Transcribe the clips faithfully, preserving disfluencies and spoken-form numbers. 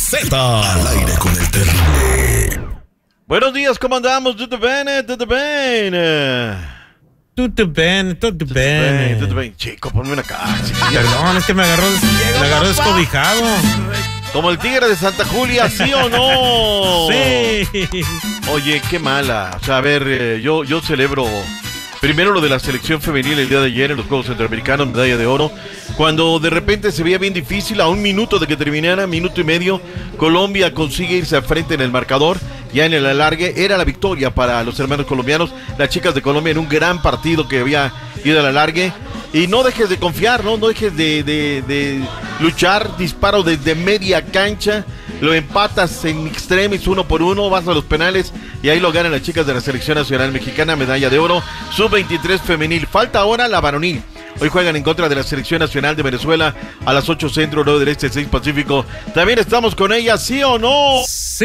Z. Al aire con el terrible. Buenos días, ¿cómo andamos? ¿Todo bien? ¿Todo bien? Tutto bene, tutto bene. Todo bien. Chico, ponme una cara. Perdón, es que me agarró, me agarró descobijado. Como el tigre de Santa Julia, ¿sí o no? Sí. Oye, qué mala. O sea, a ver, eh, yo, yo celebro primero lo de la selección femenil el día de ayer en los Juegos Centroamericanos, medalla de oro, cuando de repente se veía bien difícil, a un minuto de que terminara, minuto y medio, Colombia consigue irse al frente en el marcador, ya en el alargue, era la victoria para los hermanos colombianos, las chicas de Colombia en un gran partido que había ido al alargue, y no dejes de confiar, no, no dejes de, de, de luchar, disparo desde media cancha, lo empatas en extremis uno por uno, vas a los penales y ahí lo ganan las chicas de la selección nacional mexicana, medalla de oro, sub veintitrés femenil. Falta ahora la varonil. Hoy juegan en contra de la selección nacional de Venezuela a las ocho centro, nueve del este, seis pacífico. También estamos con ellas, ¿sí o no? Sí.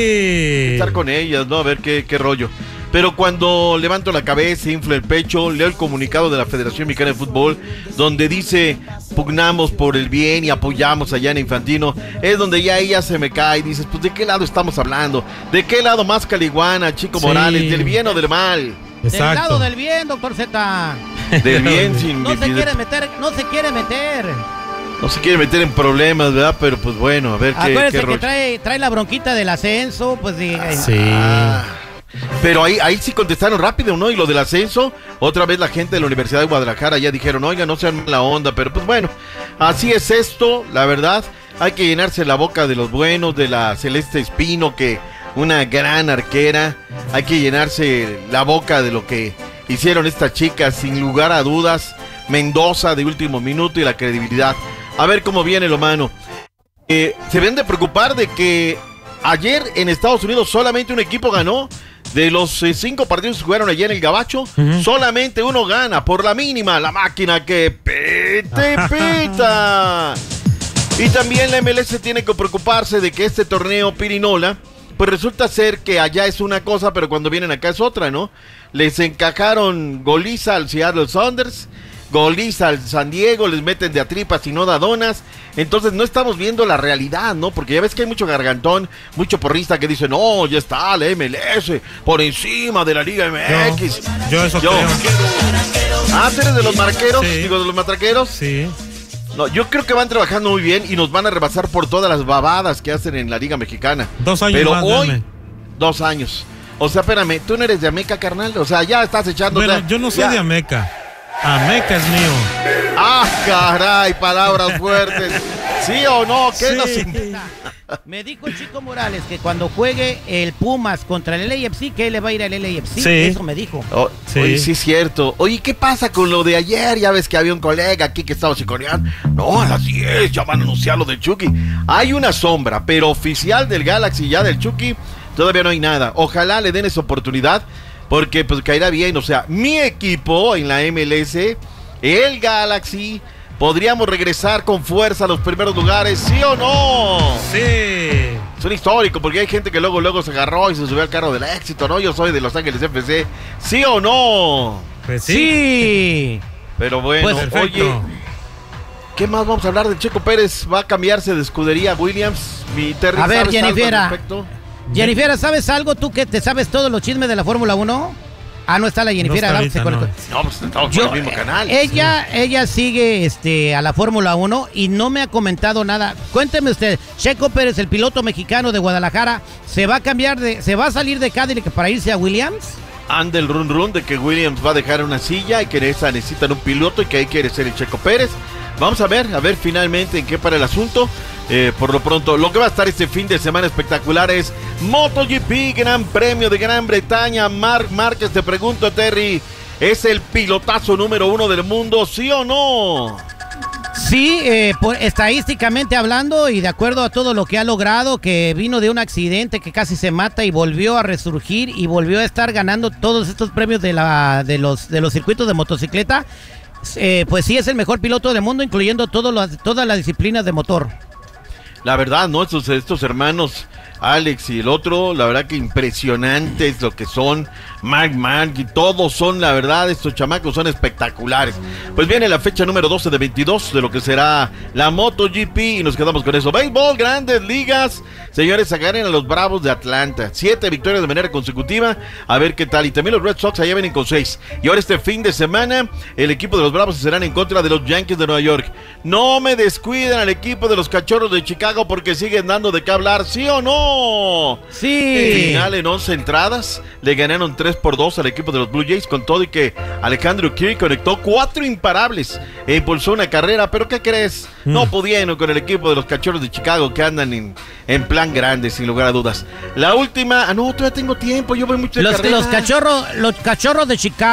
Oh, estar con ellas, ¿no? A ver qué, qué rollo. Pero cuando levanto la cabeza, inflo el pecho, leo el comunicado de la Federación Mexicana de Fútbol, donde dice, pugnamos por el bien y apoyamos a Gianni Infantino, es donde ya ella se me cae y dices, pues ¿de qué lado estamos hablando? ¿De qué lado más caliguana, Chico Sí. Morales? ¿Del bien o del mal? Exacto. Del lado del bien, doctor Z. Del bien sin... No se quiere meter, no se quiere meter. No se quiere meter en problemas, ¿verdad? Pero pues bueno, a ver qué, Acuérdese qué que rollo. trae, trae la bronquita del ascenso, pues sí. Sí. Ah, pero ahí, ahí sí contestaron rápido, ¿no? Y lo del ascenso, otra vez la gente de la Universidad de Guadalajara ya dijeron, oiga, no sean mala onda, pero pues bueno, así es esto, la verdad, hay que llenarse la boca de los buenos, de la Celeste Espino, que una gran arquera, hay que llenarse la boca de lo que hicieron estas chicas, sin lugar a dudas, Mendoza de último minuto y la credibilidad. A ver cómo viene lo mano. Eh, se ven de preocupar de que ayer en Estados Unidos solamente un equipo ganó. De los eh, cinco partidos que jugaron ayer en el Gabacho, uh-huh. solamente uno gana por la mínima, la máquina que pete, pita. Y también la M L S tiene que preocuparse de que este torneo Pirinola, pues resulta ser que allá es una cosa, pero cuando vienen acá es otra, ¿no? Les encajaron goliza al Seattle Sounders, goliza al San Diego, les meten de a tripas y no da donas. Entonces no estamos viendo la realidad, ¿no? Porque ya ves que hay mucho gargantón, mucho porrista que dice, no, ya está la M L S por encima de la Liga M X. Yo, yo eso yo. creo. Ah, ¿tú eres de los marqueros? Sí. Digo, de los matraqueros. Sí. No, yo creo que van trabajando muy bien y nos van a rebasar por todas las babadas que hacen en la Liga Mexicana. Dos años Pero más, hoy, dame. dos años. O sea, espérame, tú no eres de Ameca, carnal. O sea, ya estás echando. Bueno, o sea, yo no soy ya. de Ameca. Ameca es mío. ¡Ah, caray! Palabras fuertes. ¿Sí o no? ¿Qué Sí. nos importa? Me dijo Chico Morales que cuando juegue el Pumas contra el L A F C, que él le va a ir al L A F C. Sí. Eso me dijo. Oh, Sí. Oye, sí es cierto. Oye, ¿qué pasa con lo de ayer? Ya ves que había un colega aquí que estaba chiconeando. No, a las diez ya van a anunciar lo del Chucky. Hay una sombra, pero oficial del Galaxy ya del Chucky, todavía no hay nada. Ojalá le den esa oportunidad, porque pues caerá bien. O sea, mi equipo en la M L S, el Galaxy, podríamos regresar con fuerza a los primeros lugares, ¿sí o no? Sí. Es un histórico, porque hay gente que luego luego se agarró y se subió al carro del éxito, ¿no? Yo soy de Los Ángeles F C, ¿sí o no? Pues sí. Sí. Pero bueno, Pues, perfecto. oye, ¿qué más vamos a hablar de Checo Pérez? ¿Va a cambiarse de escudería Williams? Mi Terry, A ver, ¿sabes algo al Jennifer. respecto? Jennifer, ¿sabes algo? ¿Tú que te sabes todos los chismes de la Fórmula uno? Ah, no está la Jennifer. No está ¿verdad? ahorita, Se conectó. No, pues estamos Yo, en el mismo canal. Ella, ella sigue este, a la Fórmula uno y no me ha comentado nada. Cuénteme usted, Checo Pérez, el piloto mexicano de Guadalajara, ¿se va a cambiar de, se va a salir de Cadillac para irse a Williams? Anda el run run de que Williams va a dejar una silla y que esa necesitan un piloto y que ahí quiere ser el Checo Pérez. Vamos a ver, a ver finalmente en qué para el asunto. Eh, por lo pronto, lo que va a estar este fin de semana espectacular es MotoGP, Gran Premio de Gran Bretaña. Marc Márquez, te pregunto, Terry, ¿es el pilotazo número uno del mundo, sí o no? Sí, eh, por, estadísticamente hablando y de acuerdo a todo lo que ha logrado, que vino de un accidente que casi se mata y volvió a resurgir y volvió a estar ganando todos estos premios de, la, de, los, de los circuitos de motocicleta, eh, pues sí es el mejor piloto del mundo, incluyendo todo lo, todas las disciplinas de motor. La verdad, ¿no? Estos, estos hermanos, Alex y el otro, la verdad que impresionantes lo que son, Marc Marc y todos son, la verdad, estos chamacos son espectaculares. Pues viene la fecha número doce de veintidós de lo que será la MotoGP y nos quedamos con eso. Béisbol, Grandes Ligas, Señores, agarren a los Bravos de Atlanta. Siete victorias de manera consecutiva. A ver qué tal. Y también los Red Sox allá vienen con seis. Y ahora este fin de semana, el equipo de los Bravos serán en contra de los Yankees de Nueva York. No me descuiden al equipo de los Cachorros de Chicago porque siguen dando de qué hablar, ¿sí o no? Sí. Final en once entradas. Le ganaron tres por dos al equipo de los Blue Jays, con todo y que Alejandro Kirk conectó cuatro imparables e impulsó una carrera. ¿Pero qué crees? Mm. No pudieron con el equipo de los Cachorros de Chicago, que andan en, en plan grande, sin lugar a dudas. La última, ah no, todavía tengo tiempo, yo voy mucho de los, carrera. Los cachorros, los cachorros de Chicago